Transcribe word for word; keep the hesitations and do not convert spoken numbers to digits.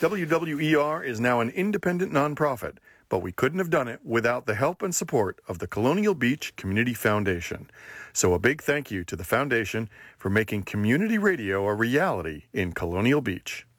W W E R is now an independent nonprofit, but we couldn't have done it without the help and support of the Colonial Beach Community Foundation. So a big thank you to the foundation for making community radio a reality in Colonial Beach.